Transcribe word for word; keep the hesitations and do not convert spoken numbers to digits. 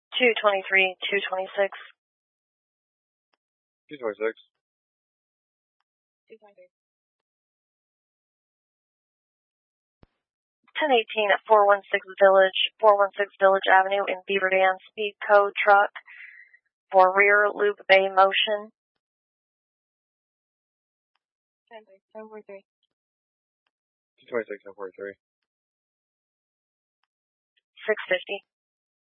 two twenty-three, two twenty-six. two twenty-six. two twenty-three. ten eighteen at four one six Village, four one six Village Avenue in Beaver Dam, speed code truck for rear loop bay motion. ten forty-three. two twenty-six, ten forty-three. six fifty.